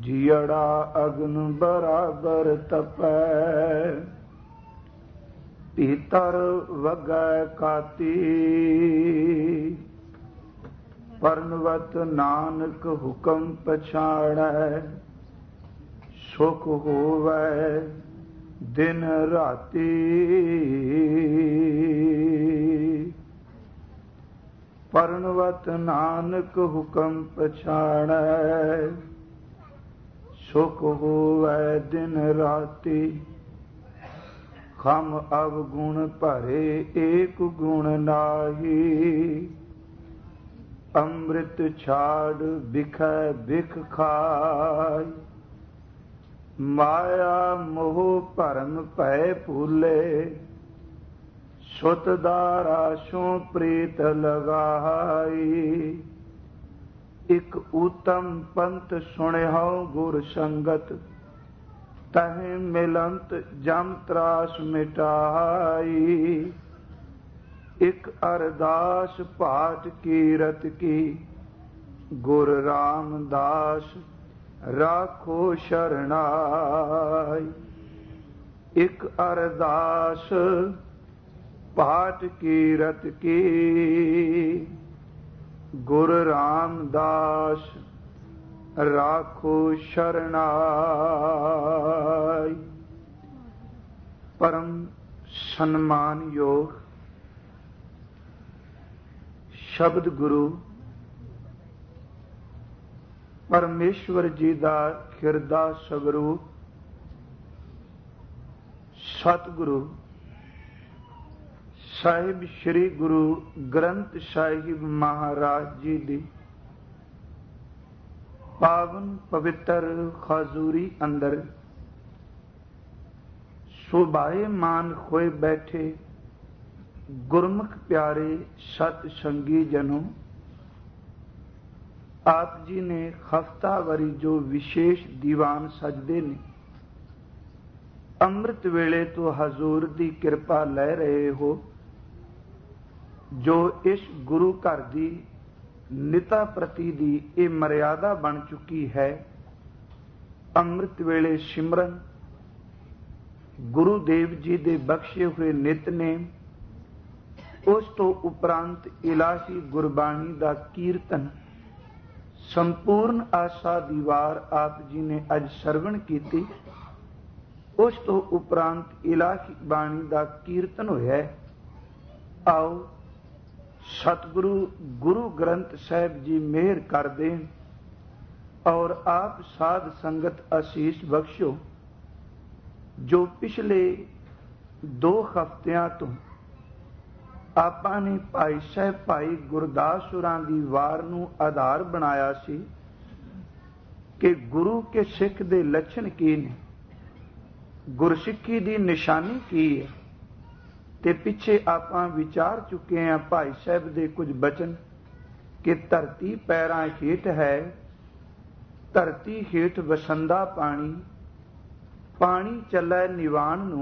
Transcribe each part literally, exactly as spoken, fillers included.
जियड़ा अग्न बराबर तपै, भीतर वगै काती। परनवत नानक हुक्म पछाड़ै, सुख होवै दिन राती। परनवत नानक हुक्म पछाड़ै, सुख होवै दिन राती। खम अवगुण भरे एक गुण नाही, अमृत छाड़ बिखै बिख खाय। माया मोह भरम भय भूले, सुत दाराशों प्रीत लगाई। इक उत्तम पंथ सुनिहो गुर संगत, तहें मिलंत जम त्रास मिटाई। इक अरदास पाठ कीरत की, गुर रामदास राखो शरणाई। इक अरदास पाठ कीरत की, गुर रामदास राखो शरणाई। परम सम्मान योग शब्द गुरु परमेश्वर जी दा खिरदा स्वरूप सतगुरु ਸਾਹਿਬ ਸ਼੍ਰੀ ਗੁਰੂ ਗ੍ਰੰਥ ਸਾਹਿਬ ਮਹਾਰਾਜ ਜੀ ਦੀ ਪਾਵਨ ਪਵਿੱਤਰ ਖਜ਼ੂਰੀ ਅੰਦਰ ਸੁਭਾਏਮਾਨ ਹੋਏ ਬੈਠੇ ਗੁਰਮੁਖ ਪਿਆਰੇ ਸਤ ਸੰਗੀ ਜਨੋ, ਆਪ ਜੀ ਨੇ ਹਫਤਾਵਾਰੀ ਜੋ ਵਿਸ਼ੇਸ਼ ਦੀਵਾਨ ਸਜਦੇ ਨੇ, ਅੰਮ੍ਰਿਤ ਵੇਲੇ ਤੋਂ ਹਜ਼ੂਰ ਦੀ ਕਿਰਪਾ ਲੈ ਰਹੇ ਹੋ। ਜੋ ਇਸ ਗੁਰੂ ਘਰ ਦੀ ਨਿਤਾ ਪ੍ਰਤੀ ਦੀ ਇਹ ਮਰਿਆਦਾ ਬਣ ਚੁੱਕੀ ਹੈ, ਅੰਮ੍ਰਿਤ ਵੇਲੇ ਸਿਮਰਨ, ਗੁਰੂ ਦੇਵ ਜੀ ਦੇ ਬਖਸ਼ੇ ਹੋਏ ਨਿਤਨੇਮ, ਉਸ ਤੋਂ ਉਪਰੰਤ ਇਲਾਹੀ ਗੁਰਬਾਣੀ ਦਾ ਕੀਰਤਨ, ਸੰਪੂਰਨ ਆਸਾ ਦੀ ਵਾਰ ਆਪ ਜੀ ਨੇ ਅੱਜ ਸਰਵਣ ਕੀਤੀ। ਉਸ ਤੋਂ ਉਪਰੰਤ ਇਲਾਹੀ ਬਾਣੀ ਦਾ ਕੀਰਤਨ ਹੋਇਆ। ਆਓ सतगुरु गुरु ग्रंथ साहिब जी मेहर कर दें और आप साध संगत आशीष बख्शो। जो पिछले दो हफ्तियां तो आपां ने भाई साहब भाई गुरदास हुरां दी वार नूं आधार बनाया सी कि गुरु के सिख दे लक्षण की ने, गुरसिੱਖੀ दी निशानी की है। ਤੇ ਪਿੱਛੇ ਆਪਾਂ ਵਿਚਾਰ ਚੁੱਕੇ ਹਾਂ ਭਾਈ ਸਾਹਿਬ ਦੇ ਕੁਝ ਬਚਨ ਕਿ ਧਰਤੀ ਪੈਰਾਂ ਹੇਠ ਹੈ, ਧਰਤੀ ਹੇਠ ਵਸੰਦਾ ਪਾਣੀ, ਪਾਣੀ ਚੱਲੈ ਨਿਵਾਣ ਨੂੰ,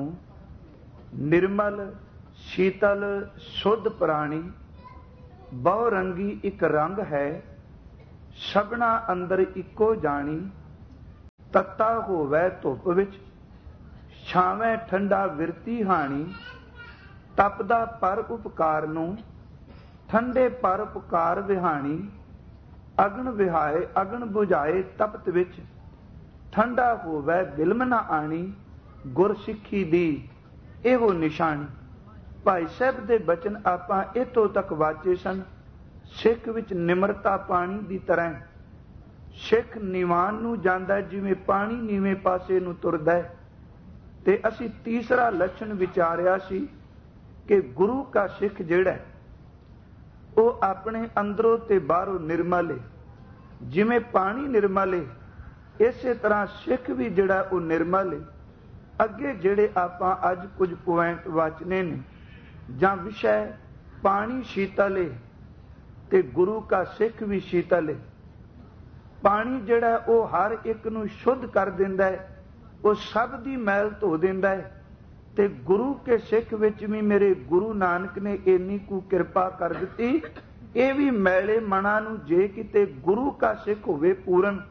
ਨਿਰਮਲ ਸ਼ੀਤਲ ਸ਼ੁੱਧ ਪ੍ਰਾਣੀ। ਬਹੁ ਰੰਗੀ ਇੱਕ ਰੰਗ ਹੈ, ਸਭਨਾ ਅੰਦਰ ਇੱਕੋ ਜਾਣੀ। ਤੱਤਾ ਹੋਵੇ ਧੁੱਪ ਵਿੱਚ, ਛਾਵੇਂ ਠੰਡਾ ਵਿਰਤੀ ਹਾਣੀ। ਤਪਦਾ ਪਰ ਉਪਕਾਰ ਨੂੰ, ਠੰਡੇ ਪਰ ਉਪਕਾਰ ਵਿਹਾਣੀ। ਅਗਨ ਵਿਹਾਏ ਅਗਨ ਬੁਝਾਏ ਤਪਤ ਵਿੱਚ, ਠੰਡਾ ਹੋਵੇ ਦਿਲਮ ਨਾ ਆਣੀ। ਗੁਰਸਿੱਖੀ ਦੀ ਇਹੋ ਨਿਸ਼ਾਨੀ। ਭਾਈ ਸਾਹਿਬ ਦੇ ਬਚਨ ਆਪਾਂ ਇੱਥੋਂ ਤੱਕ ਵਾਚੇ ਸਨ। ਸਿੱਖ ਵਿੱਚ ਨਿਮਰਤਾ ਪਾਣੀ ਦੀ ਤਰ੍ਹਾਂ, ਸਿੱਖ ਨਿਵਾਨ ਨੂੰ ਜਾਂਦਾ ਜਿਵੇਂ ਪਾਣੀ ਨੀਵੇਂ ਪਾਸੇ ਨੂੰ ਤੁਰਦਾ। ਤੇ ਅਸੀਂ ਤੀਸਰਾ ਲੱਛਣ ਵਿਚਾਰਿਆ ਸੀ ਕਿ ਗੁਰੂ का सिख ਜਿਹੜਾ ਉਹ ਆਪਣੇ ਅੰਦਰੋਂ ਤੇ ਬਾਹਰੋਂ ਨਿਰਮਲ ਹੈ। ਜਿਵੇਂ ਪਾਣੀ ਨਿਰਮਲ ਹੈ, ਇਸੇ ਤਰ੍ਹਾਂ ਸਿੱਖ ਵੀ ਜਿਹੜਾ ਉਹ ਨਿਰਮਲ ਹੈ। ਅੱਗੇ ਜਿਹੜੇ ਆਪਾਂ ਅੱਜ ਕੁਝ ਪੁਆਇੰਟ ਵਾਚਨੇ ਨੇ ਜਾਂ ਵਿਸ਼ਾ, ਪਾਣੀ ਸ਼ੀਤਲ ਹੈ ਤੇ ਗੁਰੂ का सिख ਵੀ ਸ਼ੀਤਲ ਹੈ। ਪਾਣੀ ਜਿਹੜਾ ਉਹ ਹਰ ਇੱਕ ਨੂੰ ਸ਼ੁੱਧ ਕਰ ਦਿੰਦਾ ਹੈ, ਉਹ ਸਭ ਦੀ ਮੈਲ ਧੋ ਦਿੰਦਾ ਹੈ। ਤੇ ਗੁਰੂ ਕੇ ਸਿੱਖ ਵਿੱਚ ਵੀ ਮੇਰੇ ਗੁਰੂ ਨਾਨਕ ਨੇ ਇੰਨੀ ਕੁ ਕਿਰਪਾ ਕਰ ਦਿੱਤੀ, ਇਹ ਵੀ ਮੈਲੇ ਮਨਾਂ ਨੂੰ ਜੇ ਕਿਤੇ ਗੁਰੂ ਕਾ ਸਿੱਖ ਹੋਵੇ ਪੂਰਨ,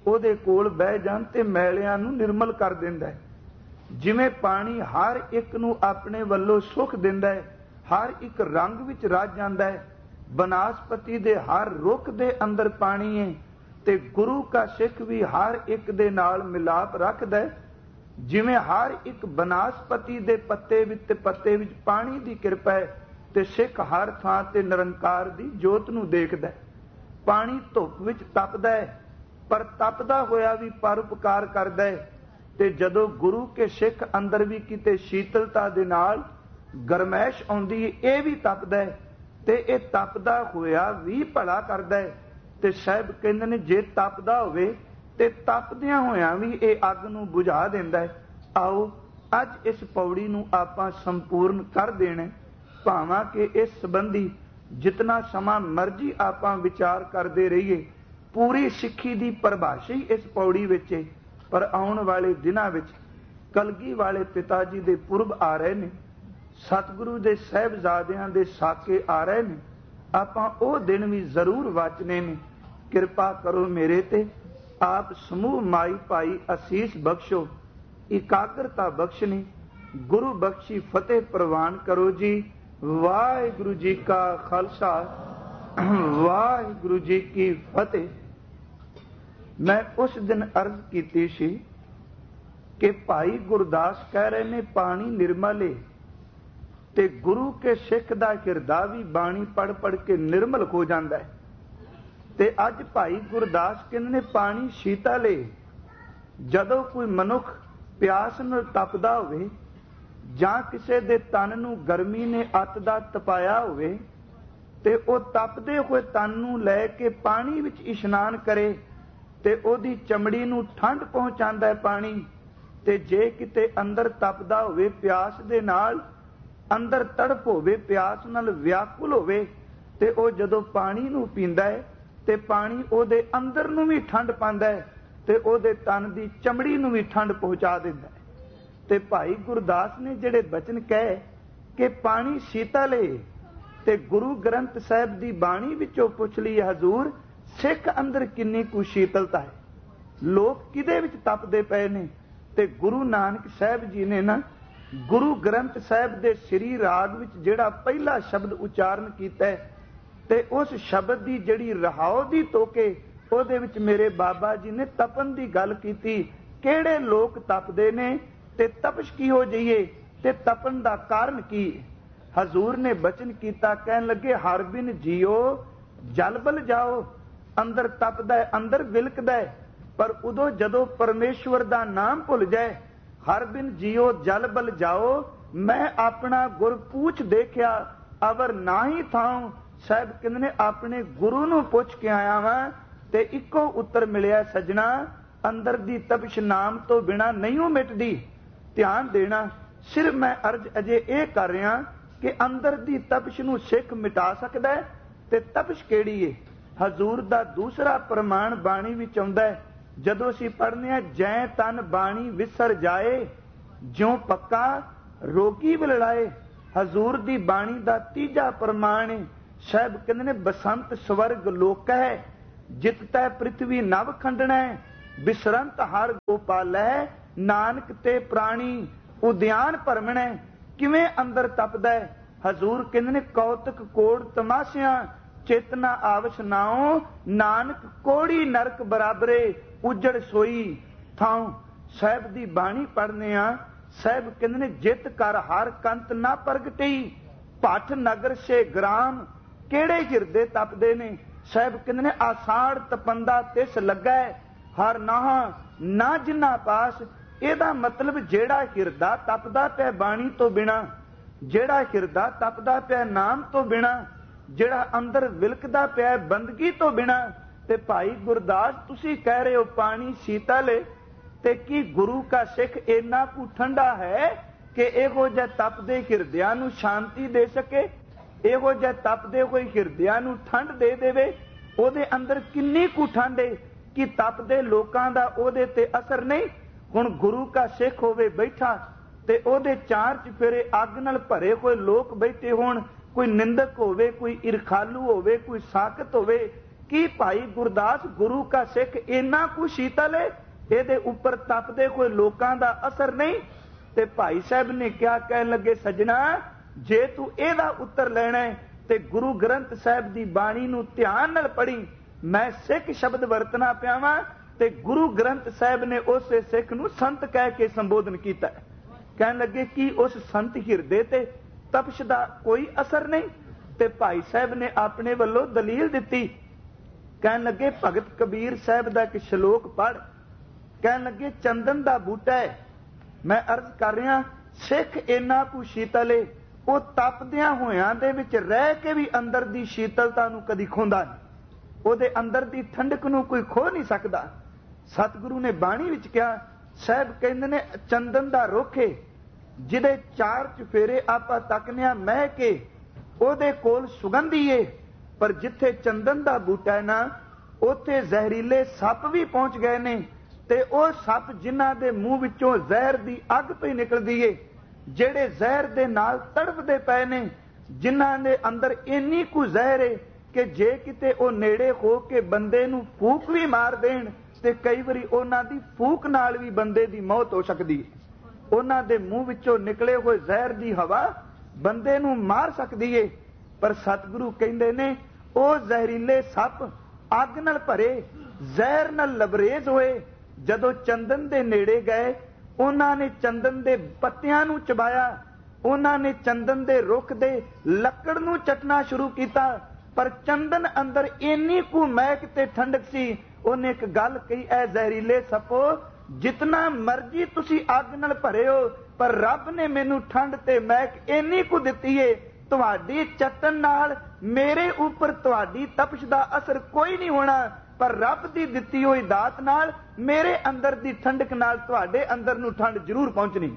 ਉਹਦੇ ਕੋਲ ਬਹਿ ਜਾਣ ਤੇ ਮੈਲਿਆਂ ਨੂੰ ਨਿਰਮਲ ਕਰ ਦਿੰਦਾ ਹੈ। ਜਿਵੇਂ ਪਾਣੀ ਹਰ ਇੱਕ ਨੂੰ ਆਪਣੇ ਵੱਲੋਂ ਸੁੱਖ ਦਿੰਦਾ ਹੈ, ਹਰ ਇੱਕ ਰੰਗ ਵਿੱਚ ਰਚ ਜਾਂਦਾ ਹੈ। ਬਨਾਸਪਤੀ ਦੇ ਹਰ ਰੁੱਖ ਦੇ ਅੰਦਰ ਪਾਣੀ ਹੈ ਤੇ ਗੁਰੂ ਕਾ ਸਿੱਖ ਵੀ ਹਰ ਇੱਕ ਦੇ ਨਾਲ ਮਿਲਾਪ ਰੱਖਦਾ ਹੈ। ਜਿਵੇਂ ਹਰ ਇੱਕ ਬਨਾਸਪਤੀ ਦੇ ਪੱਤੇ ਵਿੱਚ ਤੇ ਪੱਤੇ ਵਿੱਚ ਪਾਣੀ ਦੀ ਕਿਰਪਾ ਹੈ ਤੇ ਸਿੱਖ ਹਰ ਥਾਂ ਤੇ ਨਿਰੰਕਾਰ ਦੀ ਜੋਤ ਨੂੰ ਦੇਖਦਾ ਹੈ। ਪਾਣੀ ਧੁੱਪ ਵਿੱਚ ਤਪਦਾ ਹੈ, ਪਰ ਤਪਦਾ ਹੋਇਆ ਵੀ ਪਰਉਪਕਾਰ ਕਰਦਾ ਹੈ। ਤੇ ਜਦੋਂ ਗੁਰੂ ਕੇ ਸਿੱਖ ਅੰਦਰ ਵੀ ਕਿਤੇ ਸ਼ੀਤਲਤਾ ਦੇ ਨਾਲ ਗਰਮੈਸ਼ ਆਉਂਦੀ ਹੈ, ਇਹ ਵੀ ਤਪਦਾ ਹੈ ਤੇ ਇਹ ਤਪਦਾ ਹੋਇਆ ਵੀ ਭਲਾ ਕਰਦਾ ਹੈ। ਤੇ ਸਾਹਿਬ ਕਹਿੰਦੇ ਨੇ ਜੇ ਤਪਦਾ ਹੋਵੇ ਤੇ ਤਪਦਿਆਂ ਹੋਇਆਂ ਵੀ ਇਹ ਅੱਗ ਨੂੰ ਬੁਝਾ ਦਿੰਦਾ ਹੈ। ਆਓ ਅੱਜ ਇਸ ਪੌੜੀ ਨੂੰ ਆਪਾਂ ਸੰਪੂਰਨ ਕਰ ਦੇਣਾ, ਭਾਵਾਂ ਕਿ ਇਸ ਸੰਬੰਧੀ ਜਿਤਨਾ ਸਮਾਂ ਮਰਜ਼ੀ ਆਪਾਂ ਵਿਚਾਰ ਕਰਦੇ ਰਹੀਏ। ਪੂਰੀ ਸਿੱਖੀ ਦੀ ਪਰਿਭਾਸ਼ਾ ਹੀ ਇਸ ਪੌੜੀ ਵਿੱਚ ਹੈ। ਪਰ ਆਉਣ ਵਾਲੇ ਦਿਨਾਂ ਵਿੱਚ ਕਲਗੀ ਵਾਲੇ ਪਿਤਾ ਜੀ ਦੇ ਪੁਰਬ ਆ ਰਹੇ ਨੇ, ਸਤਿਗੁਰੂ ਦੇ ਸਾਹਿਬਜ਼ਾਦਿਆਂ ਦੇ ਸਾਕੇ ਆ ਰਹੇ ਨੇ। ਆਪਾਂ ਉਹ ਦਿਨ ਵੀ ਜ਼ਰੂਰ ਵਾਚਨੇ ਨੇ। ਕਿਰਪਾ ਕਰੋ ਮੇਰੇ ਤੇ, ਆਪ ਸਮੂਹ ਮਾਈ ਭਾਈ ਅਸੀਸ ਬਖਸ਼ੋ, ਇਕਾਗਰਤਾ ਬਖਸ਼ਣੀ, ਗੁਰੂ ਬਖਸ਼ੀ ਫਤਿਹ ਪ੍ਰਵਾਨ ਕਰੋ ਜੀ। ਵਾਹਿਗੁਰੂ ਜੀ ਕਾ ਖਾਲਸਾ, ਵਾਹਿਗੁਰੂ ਜੀ ਕੀ ਫਤਿਹ। ਮੈਂ ਉਸ ਦਿਨ ਅਰਜ਼ ਕੀਤੀ ਸੀ ਕਿ ਭਾਈ ਗੁਰਦਾਸ ਕਹਿ ਰਹੇ ਨੇ ਪਾਣੀ ਨਿਰਮਲ ਏ ਤੇ ਗੁਰੂ ਕੇ ਸਿੱਖ ਦਾ ਹਿਰਦਾ ਵੀ ਬਾਣੀ ਪੜ ਪੜ ਕੇ ਨਿਰਮਲ ਹੋ ਜਾਂਦਾ ਹੈ। ਤੇ ਅੱਜ ਭਾਈ ਗੁਰਦਾਸ ਕਹਿੰਦੇ ਨੇ ਪਾਣੀ ਸ਼ੀਤਲ ਏ। ਜਦੋਂ ਕੋਈ ਮਨੁੱਖ ਪਿਆਸ ਨਾਲ ਤਪਦਾ ਹੋਵੇ ਜਾਂ ਕਿਸੇ ਦੇ ਤਨ ਨੂੰ ਗਰਮੀ ਨੇ ਅੱਤ ਦਾ ਤਪਾਇਆ ਹੋਵੇ ਤੇ ਉਹ ਤਪਦੇ ਹੋਏ ਤਨ ਨੂੰ ਲੈ ਕੇ ਪਾਣੀ ਵਿੱਚ ਇਸ਼ਨਾਨ ਕਰੇ ਤੇ ਉਹਦੀ ਚਮੜੀ ਨੂੰ ਠੰਡ ਪਹੁੰਚਾਉਂਦਾ ਹੈ ਪਾਣੀ। ਤੇ ਜੇ ਕਿਤੇ ਅੰਦਰ ਤਪਦਾ ਹੋਵੇ, ਪਿਆਸ ਦੇ ਨਾਲ ਅੰਦਰ ਤੜਪ ਹੋਵੇ, ਪਿਆਸ ਨਾਲ ਵਿਆਕੁਲ ਹੋਵੇ, ਤੇ ਉਹ ਜਦੋਂ ਪਾਣੀ ਨੂੰ ਪੀਂਦਾ ਹੈ ਤੇ ਪਾਣੀ ਉਹਦੇ ਅੰਦਰ ਨੂੰ ਵੀ ਠੰਡ ਪਾਉਂਦਾ ਹੈ ਤੇ ਉਹਦੇ ਤਨ ਦੀ ਚਮੜੀ ਨੂੰ ਵੀ ਠੰਡ ਪਹੁੰਚਾ ਦਿੰਦਾ ਹੈ। ਤੇ ਭਾਈ ਗੁਰਦਾਸ ਨੇ ਜਿਹੜੇ ਬਚਨ ਕਹੇ ਕਿ ਪਾਣੀ ਸ਼ੀਤਲ ਏ, ਤੇ ਗੁਰੂ ਗ੍ਰੰਥ ਸਾਹਿਬ ਦੀ ਬਾਣੀ ਵਿੱਚੋਂ ਪੁੱਛ ਲਈ ਹਜ਼ੂਰ ਸਿੱਖ ਅੰਦਰ ਕਿੰਨੀ ਕੁ ਸ਼ੀਤਲਤਾ ਹੈ, ਲੋਕ ਕਿਹਦੇ ਵਿੱਚ ਤਪਦੇ ਪਏ ਨੇ। ਤੇ ਗੁਰੂ ਨਾਨਕ ਸਾਹਿਬ ਜੀ ਨੇ ਨਾ ਗੁਰੂ ਗ੍ਰੰਥ ਸਾਹਿਬ ਦੇ ਸ੍ਰੀ ਰਾਗ ਵਿੱਚ ਜਿਹੜਾ ਪਹਿਲਾ ਸ਼ਬਦ ਉਚਾਰਨ ਕੀਤਾ ਹੈ ਤੇ ਉਸ ਸ਼ਬਦ ਦੀ ਜਿਹੜੀ ਰਹਾਉ ਦੀ ਤੋਕੇ ਉਹਦੇ ਵਿੱਚ ਮੇਰੇ ਬਾਬਾ ਜੀ ਨੇ ਤਪਨ ਦੀ ਗੱਲ ਕੀਤੀ। ਕਿਹੜੇ ਲੋਕ ਤਪਦੇ ਨੇ ਤੇ ਤਪਸ਼ ਕੀ ਹੋ ਜਾਈਏ ਤੇ ਤਪਨ ਦਾ ਕਾਰਨ ਕੀ। ਹਜ਼ੂਰ ਨੇ ਬਚਨ ਕੀਤਾ, ਕਹਿਣ ਲੱਗੇ ਹਰ ਬਿਨ ਜੀਓ ਜਲ ਬਲ ਜਾਓ। ਅੰਦਰ ਤਪਦਾ ਹੈ, ਅੰਦਰ ਵਿਲਕਦਾ ਹੈ, ਪਰ ਉਦੋਂ ਜਦੋਂ ਪਰਮੇਸ਼ਵਰ ਦਾ ਨਾਮ ਭੁੱਲ ਜਾਏ, ਹਰ ਬਿਨ ਜੀਓ ਜਲ ਬਲ ਜਾਓ, ਮੈਂ ਆਪਣਾ ਗੁਰ ਪੂਛ ਦੇਖਿਆ ਅਵਰ ਨਾ ਹੀ ਥਾਉ। ਸਾਹਿਬ ਕਹਿੰਦੇ ਨੇ ਆਪਣੇ ਗੁਰੂ ਨੂੰ ਪੁੱਛ ਕੇ ਆਇਆ ਵਾਂ ਤੇ ਇੱਕੋ ਉੱਤਰ ਮਿਲਿਆ, ਸਜਣਾ ਅੰਦਰ ਦੀ ਤਪਸ਼ ਨਾਮ ਤੋਂ ਬਿਨਾ ਨਹੀਂ ਉਹ ਮਿਟਦੀ। ਧਿਆਨ ਦੇਣਾ, ਸਿਰਫ ਮੈਂ ਅਰਜ਼ ਅਜੇ ਇਹ ਕਰ ਰਿਹਾ ਕਿ ਅੰਦਰ ਦੀ ਤਪਸ਼ ਨੂੰ ਸਿੱਖ ਮਿਟਾ ਸਕਦਾ ਹੈ ਤੇ ਤਪਸ਼ ਕਿਹੜੀ ਏ। ਹਜ਼ੂਰ ਦਾ ਦੂਸਰਾ ਪ੍ਰਮਾਣ ਬਾਣੀ ਵਿੱਚ ਆਉਂਦਾ ਹੈ, ਜਦੋਂ ਅਸੀਂ ਪੜ੍ਹਨੇ ਆ ਜੈ ਤਨ ਬਾਣੀ ਵਿਸਰ ਜਾਏ ਜਿਉ ਪੱਕਾ ਰੋਗੀ ਬਲੜਾਏ। ਹਜ਼ੂਰ ਦੀ ਬਾਣੀ ਦਾ ਤੀਜਾ ਪ੍ਰਮਾਣ ਹੈ। ਸਾਹਿਬ ਕਹਿੰਦੇ ਨੇ ਬਸੰਤ ਸਵਰਗ ਲੋਕ ਹੈ, ਜਿਤ ਤੈ ਪ੍ਰਿਥਵੀ ਨਵ ਖੰਡਣਾ, ਬਿਸਰੰਤ ਹਰ ਗੋਪਾਲੈ, ਨਾਨਕ ਤੇ ਪ੍ਰਾਣੀ ਉਦਿਆਨ ਭਰਮਣੈ। ਕਿਵੇਂ ਅੰਦਰ ਤਪਦਾ ਹੈ। ਹਜ਼ੂਰ ਕਹਿੰਦੇ ਨੇ ਕੌਤਕ ਕੋੜ ਤਮਾਸ਼ਿਆਂ ਚੇਤਨਾ ਆਵਸ਼ ਨਾਉ, ਨਾਨਕ ਕੋੜੀ ਨਰਕ ਬਰਾਬਰੇ ਉਜੜ ਸੋਈ ਥਾਉ। ਸਾਹਿਬ ਦੀ ਬਾਣੀ ਪੜ੍ਹਨੇ ਆ, ਸਾਹਿਬ ਕਹਿੰਦੇ ਨੇ ਜਿਤ ਕਰ ਹਰ ਕੰਤ ਨਾ ਪ੍ਰਗਟਈ, ਭੱਠ ਨਗਰ ਸੇ ਗ੍ਰਾਮ। ਕਿਹੜੇ ਹਿਰਦੇ ਤਪਦੇ ਨੇ। ਸਾਹਿਬ ਕਹਿੰਦੇ ਨੇ ਆਸਾੜ ਤਪੰਦਾ ਤਿਸ ਲੱਗਾ, ਹਰ ਨਾਹ ਨਾ ਜਿੰਨਾ ਪਾਸ। ਇਹਦਾ ਮਤਲਬ ਜਿਹੜਾ ਹਿਰਦਾ ਤਪਦਾ ਪਿਆ ਬਾਣੀ ਤੋਂ ਬਿਨਾ, ਜਿਹੜਾ ਹਿਰਦਾ ਤਪਦਾ ਪਿਆ ਨਾਮ ਤੋਂ ਬਿਨਾ, ਜਿਹੜਾ ਅੰਦਰ ਵਿਲਕਦਾ ਪਿਆ ਬੰਦਗੀ ਤੋਂ ਬਿਨਾ। ਤੇ ਭਾਈ ਗੁਰਦਾਸ ਤੁਸੀਂ ਕਹਿ ਰਹੇ ਹੋ ਪਾਣੀ ਸ਼ੀਤਲ ਹੈ, ਤੇ ਕੀ ਗੁਰੂ ਕਾ ਸਿੱਖ ਇੰਨਾ ਕੁ ਠੰਡਾ ਹੈ ਕਿ ਇਹੋ ਜਿਹੇ ਤਪਦੇ ਹਿਰਦਿਆਂ ਨੂੰ ਸ਼ਾਂਤੀ ਦੇ ਸਕੇ, ਇਹੋ ਜਿਹੇ ਤਪਦੇ ਹੋਏ ਹਿਰਦਿਆਂ ਨੂੰ ਠੰਡ ਦੇ ਦੇਵੇ। ਉਹਦੇ ਅੰਦਰ ਕਿੰਨੀ ਕੁ ਠੰਡ ਹੈ ਕਿ ਤਪਦੇ ਲੋਕਾਂ ਦਾ ਉਹਦੇ ਤੇ ਅਸਰ ਨਹੀਂ। ਹੁਣ ਗੁਰੂ ਕਾ ਸਿੱਖ ਹੋਵੇ ਬੈਠਾ ਤੇ ਉਹਦੇ ਚਾਰ ਚੁਫੇਰੇ ਅੱਗ ਨਾਲ ਭਰੇ ਹੋਏ ਲੋਕ ਬੈਠੇ ਹੋਣ, ਕੋਈ ਨਿੰਦਕ ਹੋਵੇ, ਕੋਈ ਇਰਖਾਲੂ ਹੋਵੇ, ਕੋਈ ਸਾਕਤ ਹੋਵੇ, कि भाई गुरदास गुरु का सिख इन्ना कु शीतल है, ਇਹਦੇ ਉੱਪਰ ਤਪਦੇ ਕੋਈ ਲੋਕਾਂ ਦਾ ਅਸਰ ਨਹੀਂ। ਤੇ ਭਾਈ ਸਾਹਿਬ ਨੇ ਕਿਹਾ, ਕਹਿਣ ਲੱਗੇ ਸੱਜਣਾ ਜੇ ਤੂੰ ਇਹਦਾ ਉੱਤਰ ਲੈਣਾ ਤੇ ਗੁਰੂ ਗ੍ਰੰਥ ਸਾਹਿਬ ਦੀ ਬਾਣੀ ਨੂੰ ਧਿਆਨ ਨਾਲ ਪੜ੍ਹੀ। ਮੈਂ ਸਿੱਖ ਸ਼ਬਦ ਵਰਤਣਾ ਪਿਆ ਵਾਂ ਤੇ ਗੁਰੂ ਗ੍ਰੰਥ ਸਾਹਿਬ ਨੇ ਉਸੇ ਸਿੱਖ ਨੂੰ ਸੰਤ ਕਹਿ ਕੇ ਸੰਬੋਧਨ ਕੀਤਾ। ਕਹਿਣ ਲੱਗੇ ਕਿ ਉਸ ਸੰਤ ਹਿਰਦੇ ਤੇ ਤਪਸ਼ ਦਾ ਕੋਈ ਅਸਰ ਨਹੀਂ। ਤੇ ਭਾਈ ਸਾਹਿਬ ਨੇ ਆਪਣੇ ਵੱਲੋਂ ਦਲੀਲ ਦਿੱਤੀ। ਕਹਿਣ ਲੱਗੇ ਭਗਤ ਕਬੀਰ ਸਾਹਿਬ ਦਾ ਇੱਕ ਸ਼ਲੋਕ ਪੜ੍ਹ। ਕਹਿਣ ਲੱਗੇ ਚੰਦਨ ਦਾ ਬੂਟਾ ਹੈ, ਮੈਂ ਅਰਜ਼ ਕਰ ਰਿਹਾ ਸਿੱਖ ਇੰਨਾ ਕੁ ਸ਼ੀਤਲ ਏ, ਉਹ ਤਪਦਿਆਂ ਹੋਇਆਂ ਦੇ ਵਿੱਚ ਰਹਿ ਕੇ ਵੀ ਅੰਦਰ ਦੀ ਸ਼ੀਤਲਤਾ ਨੂੰ ਕਦੀ ਖੋਂਦਾ ਨਹੀਂ, ਉਹਦੇ ਅੰਦਰ ਦੀ ਠੰਡਕ ਨੂੰ ਕੋਈ ਖੋ ਨਹੀਂ ਸਕਦਾ। ਸਤਿਗੁਰੂ ਨੇ ਬਾਣੀ ਵਿੱਚ ਕਿਹਾ, ਸਾਹਿਬ ਕਹਿੰਦੇ ਨੇ ਚੰਦਨ ਦਾ ਰੁੱਖ ਏ, ਜਿਹਦੇ ਚਾਰ ਚੁਫੇਰੇ ਆਪਾਂ ਤੱਕਨਿਆ ਮਹਿ ਕੇ ਉਹਦੇ ਕੋਲ ਸੁਗੰਧੀ ਏ, ਪਰ ਜਿੱਥੇ ਚੰਦਨ ਦਾ ਬੂਟਾ ਹੈ ਨਾ ਉੱਥੇ ਜ਼ਹਿਰੀਲੇ ਸੱਪ ਵੀ ਪਹੁੰਚ ਗਏ ਨੇ। ਤੇ ਉਹ ਸੱਪ ਜਿਨ੍ਹਾਂ ਦੇ ਮੂੰਹ ਵਿੱਚੋਂ ਜ਼ਹਿਰ ਦੀ ਅੱਗ ਪਈ ਨਿਕਲਦੀ ਏ, ਜਿਹੜੇ ਜ਼ਹਿਰ ਦੇ ਨਾਲ ਤੜਫਦੇ ਪਏ ਨੇ, ਜਿਨ੍ਹਾਂ ਦੇ ਅੰਦਰ ਇੰਨੀ ਕੁ ਜ਼ਹਿਰ ਏ ਕਿ ਜੇ ਕਿਤੇ ਉਹ ਨੇੜੇ ਹੋ ਕੇ ਬੰਦੇ ਨੂੰ ਫੂਕ ਵੀ ਮਾਰ ਦੇਣ ਤੇ ਕਈ ਵਾਰੀ ਉਹਨਾਂ ਦੀ ਫੂਕ ਨਾਲ ਵੀ ਬੰਦੇ ਦੀ ਮੌਤ ਹੋ ਸਕਦੀ ਹੈ। ਉਹਨਾਂ ਦੇ ਮੂੰਹ ਵਿੱਚੋਂ ਨਿਕਲੇ ਹੋਏ ਜ਼ਹਿਰ ਦੀ ਹਵਾ ਬੰਦੇ ਨੂੰ ਮਾਰ ਸਕਦੀ ਏ। ਪਰ ਸਤਿਗੁਰੂ ਕਹਿੰਦੇ ਨੇ ਉਹ ਜ਼ਹਿਰੀਲੇ ਸੱਪ ਅੱਗ ਨਾਲ ਭਰੇ, ਜ਼ਹਿਰ ਨਾਲ ਲਬਰੇਜ਼ ਹੋਏ, ਜਦੋਂ ਚੰਦਨ ਦੇ ਨੇੜੇ ਗਏ ਉਹਨਾਂ ਨੇ ਚੰਦਨ ਦੇ ਪੱਤਿਆਂ ਨੂੰ ਚਬਾਇਆ, ਉਹਨਾਂ ਨੇ ਚੰਦਨ ਦੇ ਰੁੱਖ ਦੇ ਲੱਕੜ ਨੂੰ ਚੱਟਣਾ ਸ਼ੁਰੂ ਕੀਤਾ। ਪਰ ਚੰਦਨ ਅੰਦਰ ਇੰਨੀ ਕੁ ਮਹਿਕ ਤੇ ਠੰਡਕ ਸੀ, ਉਹਨੇ ਇੱਕ ਗੱਲ ਕਹੀ, ਐ ਜ਼ਹਿਰੀਲੇ ਸੱਪੋ ਜਿਤਨਾ ਮਰਜੀ ਤੁਸੀਂ ਅੱਗ ਨਾਲ ਭਰੇ ਹੋ, ਪਰ ਰੱਬ ਨੇ ਮੈਨੂੰ ਠੰਡ ਤੇ ਮਹਿਕ ਇੰਨੀ ਕੁ ਦਿੱਤੀ ਏ, ਤੁਹਾਡੀ ਚੱਟਣ ਨਾਲ ਮੇਰੇ ਉੱਪਰ ਤੁਹਾਡੀ ਤਪਸ਼ ਦਾ ਅਸਰ ਕੋਈ ਨਹੀਂ ਹੋਣਾ, ਪਰ ਰੱਬ ਦੀ ਦਿੱਤੀ ਹੋਈ ਦਾਤ ਨਾਲ ਮੇਰੇ ਅੰਦਰ ਦੀ ਠੰਡਕ ਨਾਲ ਤੁਹਾਡੇ ਅੰਦਰ ਨੂੰ ਠੰਡ ਜ਼ਰੂਰ ਪਹੁੰਚਣੀ।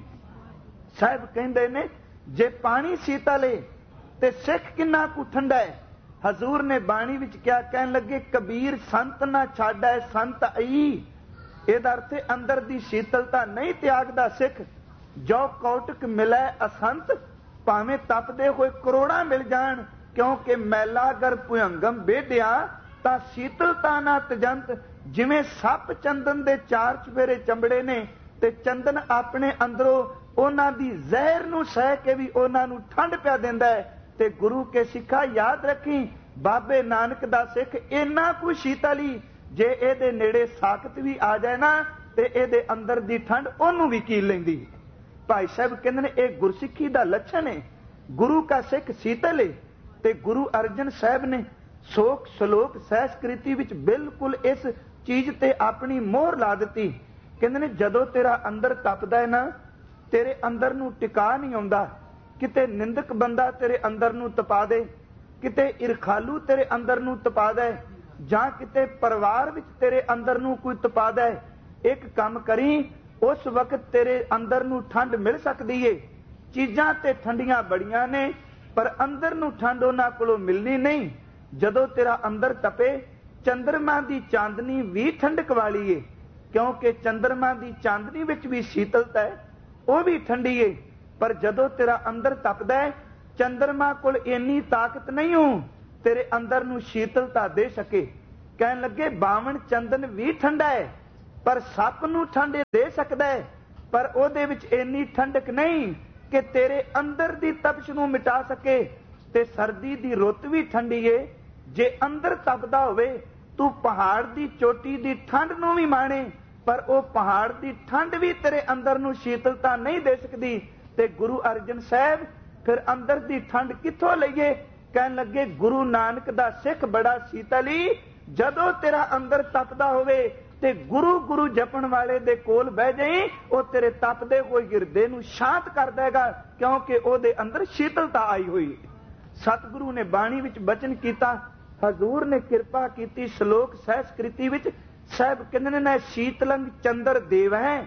ਸਾਹਿਬ ਕਹਿੰਦੇ ਨੇ ਜੇ ਪਾਣੀ ਸ਼ੀਤਲ ਏ ਤੇ ਸਿੱਖ ਕਿੰਨਾ ਕੁ ਠੰਡਾ ਹੈ। ਹਜ਼ੂਰ ਨੇ ਬਾਣੀ ਵਿੱਚ ਕਿਹਾ, ਕਹਿਣ ਲੱਗੇ ਕਬੀਰ ਸੰਤ ਨਾ ਛਾੜੈ ਸੰਤ ਆਈ। ਇਹਦਾ ਅਰਥ ਅੰਦਰ ਦੀ ਸ਼ੀਤਲਤਾ ਨਹੀਂ ਤਿਆਗਦਾ ਸਿੱਖ। ਜੋ ਕੌਟਕ ਮਿਲੈ ਅਸੰਤ, ਭਾਵੇਂ ਤਪਦੇ ਹੋਏ ਕਰੋੜਾਂ ਮਿਲ ਜਾਣ, ਕਿਉਂਕਿ ਮੈਲਾ ਅਗਰ ਭੁਯੰਗਮ ਬੇਢਿਆ ਤਾਂ ਸ਼ੀਤਲਤਾ ਨਾ ਤਜੰਤ। ਜਿਵੇਂ ਸੱਪ ਚੰਦਨ ਦੇ ਚਾਰ ਚੁਫੇਰੇ ਚੰਬੜੇ ਨੇ ਤੇ ਚੰਦਨ ਆਪਣੇ ਅੰਦਰੋਂ ਉਹਨਾਂ ਦੀ ਜ਼ਹਿਰ ਨੂੰ ਸਹਿ ਕੇ ਵੀ ਉਹਨਾਂ ਨੂੰ ਠੰਡ ਪਿਆ ਦਿੰਦਾ ਹੈ। ਤੇ ਗੁਰੂ ਕੇ ਸਿੱਖਾ ਯਾਦ ਰੱਖੀ, ਬਾਬੇ ਨਾਨਕ ਦਾ ਸਿੱਖ ਇੰਨਾ ਕੁ ਸ਼ੀਤਲੀ, ਜੇ ਇਹਦੇ ਨੇੜੇ ਸਾਖਤ ਵੀ ਆ ਜਾਏ ਨਾ ਤੇ ਇਹਦੇ ਅੰਦਰ ਦੀ ਠੰਡ ਉਹਨੂੰ ਵੀ ਕੀਲ ਲੈਂਦੀ। ਭਾਈ ਸਾਹਿਬ ਕਹਿੰਦੇ ਨੇ ਇਹ ਗੁਰਸਿੱਖੀ ਦਾ ਲੱਛਣ ਹੈ। ਗੁਰੂ ਕਾ ਸਿੱਖ ਸ਼ੀਤਲ ਹੈ। ਤੇ ਗੁਰੂ ਅਰਜਨ ਸਾਹਿਬ ਨੇ ਸੋਖ ਸਲੋਕ ਸਹਿਸਕ੍ਰਿਤੀ ਵਿੱਚ ਬਿਲਕੁਲ ਇਸ ਚੀਜ਼ ਤੇ ਆਪਣੀ ਮੋਹਰ ਲਾ ਦਿੱਤੀ। ਕਹਿੰਦੇ ਨੇ ਜਦੋਂ ਤੇਰਾ ਅੰਦਰ ਤਪਦਾ ਹੈ ਨਾ, ਤੇਰੇ ਅੰਦਰ ਨੂੰ ਟਿਕਾ ਨਹੀਂ ਆਉਂਦਾ। ਕਿਤੇ ਨਿੰਦਕ ਬੰਦਾ ਤੇਰੇ ਅੰਦਰ ਨੂੰ ਤਪਾ ਦੇ, ਕਿਤੇ ਇਰਖਾਲੂ ਤੇਰੇ ਅੰਦਰ ਨੂੰ ਤਪਾ ਦੇ, ਜਾਂ ਕਿਤੇ ਪਰਿਵਾਰ ਵਿੱਚ ਤੇਰੇ ਅੰਦਰ ਨੂੰ ਕੋਈ ਤਪਾ ਦੇ। ਇੱਕ ਕੰਮ ਕਰੀ, ਉਸ ਵਕਤ ਤੇਰੇ ਅੰਦਰ ਨੂੰ ਠੰਡ ਮਿਲ ਸਕਦੀ ਏ। ਚੀਜ਼ਾਂ ਤੇ ਠੰਡੀਆਂ ਬੜੀਆਂ ਨੇ, ਪਰ ਅੰਦਰ ਨੂੰ ਠੰਡ ਉਹਨਾਂ ਕੋਲੋਂ ਮਿਲਣੀ ਨਹੀਂ। ਜਦੋਂ ਤੇਰਾ ਅੰਦਰ ਤਪੇ, ਚੰਦਰਮਾ ਦੀ ਚਾਂਦਨੀ ਵੀ ਠੰਡਕ ਵਾਲੀ ਏ, ਕਿਉਂਕਿ ਚੰਦਰਮਾ ਦੀ ਚਾਂਦਨੀ ਵਿੱਚ ਵੀ ਸ਼ੀਤਲਤਾ ਹੈ, ਉਹ ਵੀ ਠੰਡੀ ਏ। ਪਰ ਜਦੋਂ ਤੇਰਾ ਅੰਦਰ ਤਪਦਾ ਹੈ, ਚੰਦਰਮਾ ਕੋਲ ਇੰਨੀ ਤਾਕਤ ਨਹੀਂ ਹੋ ਤੇਰੇ ਅੰਦਰ ਨੂੰ ਸ਼ੀਤਲਤਾ ਦੇ ਸਕੇ। ਕਹਿਣ ਲੱਗੇ ਬਾਵਨ ਚੰਦਨ ਵੀ ਠੰਡਾ ਹੈ, ਪਰ ਸੱਪ ਨੂੰ ਠੰਡ ਦੇ ਸਕਦਾ ਹੈ, ਪਰ ਉਹਦੇ ਵਿੱਚ ਇੰਨੀ ਠੰਡਕ ਨਹੀਂ ਕਿ ਤੇਰੇ ਅੰਦਰ ਦੀ ਤਪਸ਼ ਨੂੰ ਮਿਟਾ ਸਕੇ। ਤੇ ਸਰਦੀ ਦੀ ਰੁੱਤ ਵੀ ਠੰਡੀ ਏ। ਜੇ ਅੰਦਰ ਤਪਦਾ ਹੋਵੇ, ਤੂੰ ਪਹਾੜ ਦੀ ਚੋਟੀ ਦੀ ਠੰਡ ਨੂੰ ਵੀ ਮਾਣੇ, ਪਰ ਉਹ ਪਹਾੜ ਦੀ ਠੰਡ ਵੀ ਤੇਰੇ ਅੰਦਰ ਨੂੰ ਸ਼ੀਤਲਤਾ ਨਹੀਂ ਦੇ ਸਕਦੀ। ਤੇ ਗੁਰੂ ਅਰਜਨ ਸਾਹਿਬ ਫਿਰ ਅੰਦਰ ਦੀ ਠੰਡ ਕਿੱਥੋਂ ਲਈਏ? ਕਹਿਣ ਲੱਗੇ ਗੁਰੂ ਨਾਨਕ ਦਾ ਸਿੱਖ ਬੜਾ ਸ਼ੀਤਲੀ। ਜਦੋਂ ਤੇਰਾ ਅੰਦਰ ਤਪਦਾ ਹੋਵੇ ਤੇ ਗੁਰੂ ਗੁਰੂ ਜਪਣ ਵਾਲੇ ਦੇ ਕੋਲ ਬਹਿ ਜਾਈ, ਉਹ ਤੇਰੇ ਤਪਦੇ ਹੋਏ ਹਿਰਦੇ ਨੂੰ ਸ਼ਾਂਤ ਕਰ ਦੇਗਾ, ਕਿਉਂਕਿ ਉਹਦੇ ਅੰਦਰ ਸ਼ੀਤਲਤਾ ਆਈ ਹੋਈ। ਸਤਿਗੁਰੂ ਨੇ ਬਾਣੀ ਵਿੱਚ ਬਚਨ ਕੀਤਾ, ਹਜ਼ੂਰ ਨੇ ਕਿਰਪਾ ਕੀਤੀ ਸ਼ਲੋਕ ਸਹਿਸਕ੍ਰਿਤੀ ਵਿੱਚ। ਸਾਹਿਬ ਕਹਿੰਦੇ ਨੇ ਸ਼ੀਤਲੰਗ ਚੰਦਰ ਦੇਵ ਹੈ,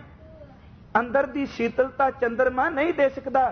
ਅੰਦਰ ਦੀ ਸ਼ੀਤਲਤਾ ਚੰਦਰਮਾ ਨਹੀਂ ਦੇ ਸਕਦਾ।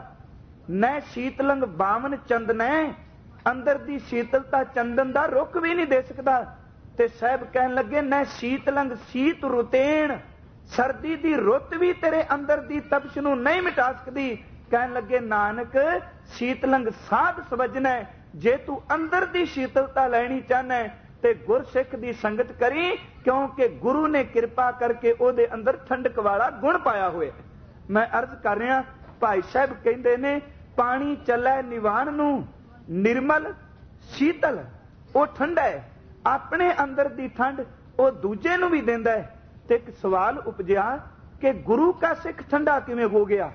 ਨੈ ਸ਼ੀਤਲੰਗ ਬਾਵਨ ਚੰਦਨੈ, ਅੰਦਰ ਦੀ ਸ਼ੀਤਲਤਾ ਚੰਦਨ ਦਾ ਰੁੱਖ ਵੀ ਨਹੀਂ ਦੇ ਸਕਦਾ। ਤੇ ਸਾਹਿਬ ਕਹਿਣ ਲੱਗੇ ਨੈ ਸ਼ੀਤਲੰਗ ਸੀਤ ਰੁਤੇਣ, ਸਰਦੀ ਦੀ ਰੁੱਤ ਵੀ ਤੇਰੇ ਅੰਦਰ ਦੀ ਤਪਸ਼ ਨੂੰ ਨਹੀਂ ਮਿਟਾ ਸਕਦੀ। ਕਹਿਣ ਲੱਗੇ ਨਾਨਕ ਸ਼ੀਤਲੰਗ ਸਾਧ ਸਵਜਨੈ, ਜੇ ਤੂੰ ਅੰਦਰ ਦੀ ਸ਼ੀਤਲਤਾ ਲੈਣੀ ਚਾਹਨਾ ਤੇ ਗੁਰਸਿੱਖ ਦੀ ਸੰਗਤ ਕਰੀ, ਕਿਉਂਕਿ ਗੁਰੂ ਨੇ ਕਿਰਪਾ ਕਰਕੇ ਉਹਦੇ ਅੰਦਰ ਠੰਡਕ ਵਾਲਾ ਗੁਣ ਪਾਇਆ ਹੋਇਆ। ਮੈਂ ਅਰਜ਼ ਕਰ ਰਿਹਾ, ਭਾਈ ਸਾਹਿਬ ਕਹਿੰਦੇ ਨੇ ਪਾਣੀ ਚੱਲੇ ਨਿਵਾਣ ਨੂੰ, ਨਿਰਮਲ ਸ਼ੀਤਲ, ਉਹ ਠੰਡਾ ਹੈ। ਆਪਣੇ ਅੰਦਰ ਦੀ ਠੰਡ ਉਹ ਦੂਜੇ ਨੂੰ ਵੀ ਦਿੰਦਾ ਹੈ। ਤੇ ਇੱਕ ਸਵਾਲ ਉਪਜਿਆ ਕਿ ਗੁਰੂ ਕਾ ਸਿੱਖ ਠੰਡਾ ਕਿਵੇਂ ਹੋ ਗਿਆ,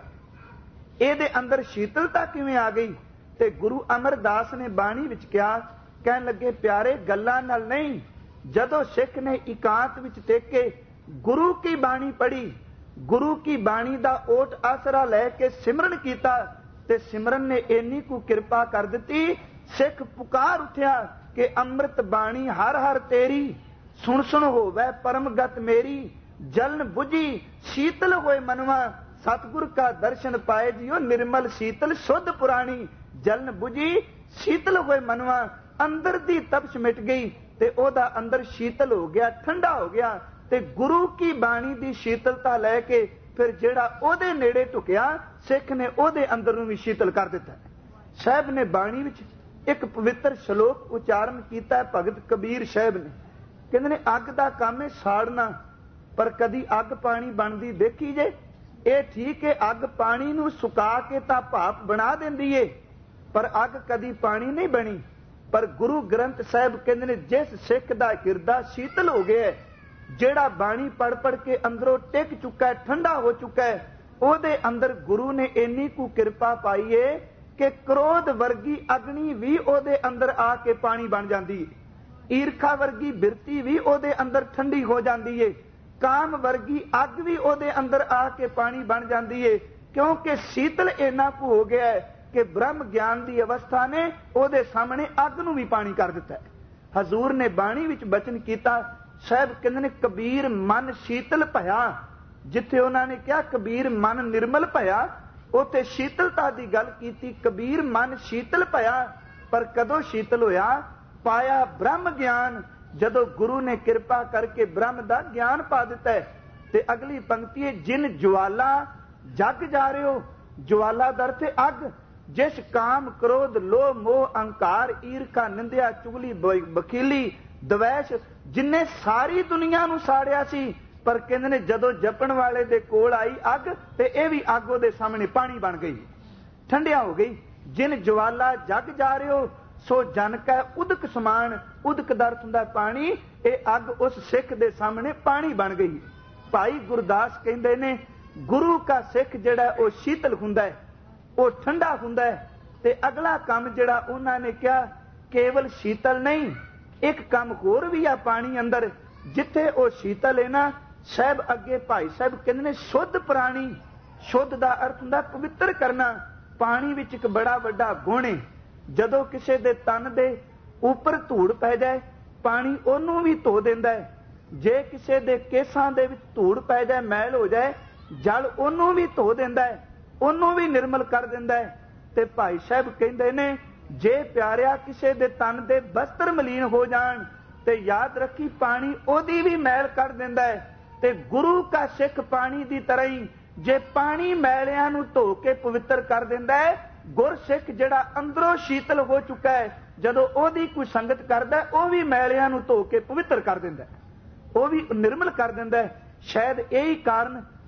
ਇਹਦੇ ਅੰਦਰ ਸ਼ੀਤਲਤਾ ਕਿਵੇਂ ਆ ਗਈ? ਤੇ ਗੁਰੂ ਅਮਰਦਾਸ ਨੇ ਬਾਣੀ ਵਿੱਚ ਕਿਹਾ, ਕਹਿਣ ਲੱਗੇ ਪਿਆਰੇ ਗੱਲਾਂ ਨਾਲ ਨਹੀਂ, ਜਦੋਂ ਸਿੱਖ ਨੇ ਇਕਾਂਤ ਵਿੱਚ ਟੇਕੇ ਗੁਰੂ ਕੀ ਬਾਣੀ ਪੜ੍ਹੀ, ਗੁਰੂ ਕੀ ਬਾਣੀ ਦਾ ਓਟ ਆਸਰਾ ਲੈ ਕੇ ਸਿਮਰਨ ਕੀਤਾ, ਤੇ ਸਿਮਰਨ ਨੇ ਇੰਨੀ ਕੁ ਕਿਰਪਾ ਕਰ ਦਿੱਤੀ, ਸਿੱਖ ਪੁਕਾਰ ਉੱਠਿਆ ਕਿ ਅੰਮ੍ਰਿਤ ਬਾਣੀ ਹਰ ਹਰ ਤੇਰੀ, ਸੁਣ ਸੁਣ ਹੋਵੇ ਪਰਮਗਤ ਮੇਰੀ, ਜਲਨ ਬੁਝੀ ਸ਼ੀਤਲ ਹੋਏ ਮਨਵਾ, ਸਤਿਗੁਰ ਕਾ ਦਰਸ਼ਨ ਪਾਏ ਜਿਉ ਨਿਰਮਲ ਸ਼ੀਤਲ ਸ਼ੁੱਧ ਪੁਰਾਣੀ, ਜਲਨ ਬੁਝੀ ਸ਼ੀਤਲ ਹੋਏ ਮਨਵਾ, ਅੰਦਰ ਦੀ ਤਪਸ਼ ਮਿਟ ਗਈ ਤੇ ਉਹਦਾ ਅੰਦਰ ਸ਼ੀਤਲ ਹੋ ਗਿਆ, ਠੰਡਾ ਹੋ ਗਿਆ। ਤੇ ਗੁਰੂ ਕੀ ਬਾਣੀ ਦੀ ਸ਼ੀਤਲਤਾ ਲੈ ਕੇ ਫਿਰ ਜਿਹੜਾ ਉਹਦੇ ਨੇੜੇ ਢੁਕਿਆ, ਸਿੱਖ ਨੇ ਉਹਦੇ ਅੰਦਰ ਨੂੰ ਵੀ ਸ਼ੀਤਲ ਕਰ ਦਿੱਤਾ। ਸਾਹਿਬ ਨੇ ਬਾਣੀ ਵਿੱਚ ਇੱਕ ਪਵਿੱਤਰ ਸ਼ਲੋਕ ਉਚਾਰਨ ਕੀਤਾ, ਭਗਤ ਕਬੀਰ ਸਾਹਿਬ ਨੇ, ਕਹਿੰਦੇ ਨੇ ਅੱਗ ਦਾ ਕੰਮ ਹੈ ਸਾੜਨਾ, ਪਰ ਕਦੀ ਅੱਗ ਪਾਣੀ ਬਣਦੀ ਦੇਖੀ ਜੇ? ਇਹ ਠੀਕ ਹੈ, ਅੱਗ ਪਾਣੀ ਨੂੰ ਸੁਕਾ ਕੇ ਤਾਂ ਭਾਪ ਬਣਾ ਦਿੰਦੀ ਏ, ਪਰ ਅੱਗ ਕਦੀ ਪਾਣੀ ਨਹੀਂ ਬਣੀ। ਪਰ ਗੁਰੂ ਗ੍ਰੰਥ ਸਾਹਿਬ ਕਹਿੰਦੇ ਨੇ ਜਿਸ ਸਿੱਖ ਦਾ ਹਿਰਦਾ ਸ਼ੀਤਲ ਹੋ ਗਿਆ, ਜਿਹੜਾ ਬਾਣੀ ਪੜ ਪੜ ਕੇ ਅੰਦਰੋਂ ਟਿਕ ਚੁੱਕਾ ਹੈ, ਠੰਡਾ ਹੋ ਚੁੱਕਾ ਹੈ, ਉਹਦੇ ਅੰਦਰ ਗੁਰੂ ਨੇ ਇੰਨੀ ਕੁ ਕਿਰਪਾ ਪਾਈ ਏ ਕਿ ਕ੍ਰੋਧ ਵਰਗੀ ਅਗਨੀ ਵੀ ਉਹਦੇ ਅੰਦਰ ਆ ਕੇ ਪਾਣੀ ਬਣ ਜਾਂਦੀ ਏ, ਈਰਖਾ ਵਰਗੀ ਬਿਰਤੀ ਵੀ ਉਹਦੇ ਅੰਦਰ ਠੰਡੀ ਹੋ ਜਾਂਦੀ ਏ, ਕਾਮ ਵਰਗੀ ਅੱਗ ਵੀ ਉਹਦੇ ਅੰਦਰ ਆ ਕੇ ਪਾਣੀ ਬਣ ਜਾਂਦੀ ਏ, ਕਿਉਂਕਿ ਸ਼ੀਤਲ ਇੰਨਾ ਕੁ ਹੋ ਗਿਆ ਹੈ ਕਿ ਬ੍ਰਹਮ ਗਿਆਨ ਦੀ ਅਵਸਥਾ ਨੇ ਉਹਦੇ ਸਾਹਮਣੇ ਅੱਗ ਨੂੰ ਵੀ ਪਾਣੀ ਕਰ ਦਿੱਤਾ। ਹਜ਼ੂਰ ਨੇ ਬਾਣੀ ਵਿੱਚ ਬਚਨ ਕੀਤਾ, ਸਾਹਿਬ ਕਹਿੰਦੇ ਨੇ ਕਬੀਰ ਮਨ ਸ਼ੀਤਲ ਭਇਆ, ਜਿੱਥੇ ਉਹਨਾਂ ਨੇ ਕਿਹਾ ਕਬੀਰ ਮਨ ਨਿਰਮਲ ਭਇਆ, ਉੱਥੇ ਸ਼ੀਤਲਤਾ ਦੀ ਗੱਲ ਕੀਤੀ, ਕਬੀਰ ਮਨ ਸ਼ੀਤਲ ਭਇਆ। ਪਰ ਕਦੋਂ ਸ਼ੀਤਲ ਹੋਇਆ? ਪਾਇਆ ਬ੍ਰਹਮ ਗਿਆਨ, ਜਦੋਂ ਗੁਰੂ ਨੇ ਕਿਰਪਾ ਕਰਕੇ ਬ੍ਰਹਮ ਦਾ ਗਿਆਨ ਪਾ ਦਿੱਤਾ। ਤੇ ਅਗਲੀ ਪੰਕਤੀ ਹੈ, ਜਿਨ ਜਵਾਲਾ ਜਗ ਜਾ ਰਹੇ ਹੋ, ਜਵਾਲਾ ਦਰ ਤੇ ਅੱਗ, ਜਿਸ ਕਾਮ ਕ੍ਰੋਧ ਲੋਭ ਮੋਹ ਅਹੰਕਾਰ ਈਰਖਾ ਨਿੰਦਿਆ ਚੁਗਲੀ ਬਖੀਲੀ ਦਵੈਸ਼, ਜਿਨੇ ਸਾਰੀ ਦੁਨੀਆ ਨੂੰ ਸਾੜਿਆ ਸੀ, ਪਰ ਕਹਿੰਦੇ ਨੇ ਜਦੋਂ ਜਪਣ ਵਾਲੇ ਦੇ ਕੋਲ ਆਈ ਅੱਗ, ਤੇ ਇਹ ਵੀ ਅੱਗ ਉਹਦੇ ਸਾਹਮਣੇ ਪਾਣੀ ਬਣ ਗਈ, ਠੰਡਿਆ ਹੋ ਗਈ। ਜਿਨ ਜਵਾਲਾ ਜਗ ਜਾ ਰਹੇ ਹੋ ਸੋ ਜਨ ਕੈ ਉਦਕ ਸਮਾਨ, ਉਦਕ ਦਾ ਅਰਥ ਹੁੰਦਾ ਪਾਣੀ, ਇਹ ਅੱਗ ਉਸ ਸਿੱਖ ਦੇ ਸਾਹਮਣੇ ਪਾਣੀ ਬਣ ਗਈ। ਭਾਈ ਗੁਰਦਾਸ ਕਹਿੰਦੇ ਨੇ ਗੁਰੂ ਕਾ ਸਿੱਖ ਜਿਹੜਾ ਉਹ ਸ਼ੀਤਲ ਹੁੰਦਾ ਹੈ, ਉਹ ਠੰਡਾ ਹੁੰਦਾ ਹੈ। ਤੇ ਅਗਲਾ ਕੰਮ ਜਿਹੜਾ ਉਹਨਾਂ ਨੇ ਕਿਹਾ, ਕੇਵਲ ਸ਼ੀਤਲ ਨਹੀਂ, ਇੱਕ ਕੰਮ ਹੋਰ ਵੀ ਆ ਪਾਣੀ ਅੰਦਰ, ਜਿੱਥੇ ਉਹ ਸ਼ੀਤਲ ਹੈ ਨਾ, ਸਾਹਿਬ ਅੱਗੇ ਭਾਈ ਸਾਹਿਬ ਕਹਿੰਦੇ ਨੇ ਸ਼ੁੱਧ ਪ੍ਰਾਣੀ, ਸ਼ੁੱਧ ਦਾ ਅਰਥ ਹੁੰਦਾ ਪਵਿੱਤਰ ਕਰਨਾ। ਪਾਣੀ ਵਿੱਚ ਇੱਕ ਬੜਾ ਵੱਡਾ ਗੁਣ ਹੈ, ਜਦੋਂ ਕਿਸੇ ਦੇ ਤਨ ਦੇ ਉੱਪਰ ਧੂੜ ਪੈ ਜਾਏ, ਪਾਣੀ ਉਹਨੂੰ ਵੀ ਧੋ ਦਿੰਦਾ ਹੈ। ਜੇ ਕਿਸੇ ਦੇ ਕੇਸਾਂ ਦੇ ਵਿੱਚ ਧੂੜ ਪੈ ਜਾਏ, ਮੈਲ ਹੋ ਜਾਏ, ਜਲ ਉਹਨੂੰ ਵੀ ਧੋ ਦਿੰਦਾ ਹੈ, ਉਹਨੂੰ ਵੀ ਨਿਰਮਲ ਕਰ ਦਿੰਦਾ ਹੈ। ਤੇ ਭਾਈ ਸਾਹਿਬ ਕਹਿੰਦੇ ਨੇ ਜੇ ਪਿਆਰਿਆ ਕਿਸੇ ਦੇ ਤਨ ਦੇ ਬਸਤਰ ਮਲੀਨ ਹੋ ਜਾਣ, ਤੇ ਯਾਦ ਰੱਖੀ ਪਾਣੀ ਉਹਦੀ ਵੀ ਮੈਲ ਕੱਢ ਦਿੰਦਾ ਹੈ। ਤੇ ਗੁਰੂ ਕਾ ਸਿੱਖ ਪਾਣੀ ਦੀ ਤਰ੍ਹਾਂ ਹੀ, ਜੇ ਪਾਣੀ ਮੈਲਿਆਂ ਨੂੰ ਧੋ ਕੇ ਪਵਿੱਤਰ ਕਰ ਦਿੰਦਾ ਹੈ, ਗੁਰਸਿੱਖ ਜਿਹੜਾ ਅੰਦਰੋਂ ਸ਼ੀਤਲ ਹੋ ਚੁੱਕਾ ਹੈ, ਜਦੋਂ ਉਹਦੀ ਕੋਈ ਸੰਗਤ ਕਰਦਾ, ਉਹ ਵੀ ਮੈਲਿਆਂ ਨੂੰ ਧੋ ਕੇ ਪਵਿੱਤਰ ਕਰ ਦਿੰਦਾ, ਉਹ ਵੀ ਨਿਰਮਲ ਕਰ ਦਿੰਦਾ। ਸ਼ਾਇਦ ਇਹੀ ਕਾਰਨ